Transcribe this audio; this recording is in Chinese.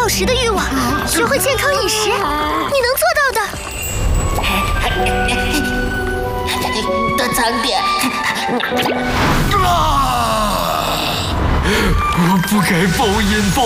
暴食的欲望，学会健康饮食，你能做到的。 多藏点。 我不该暴饮暴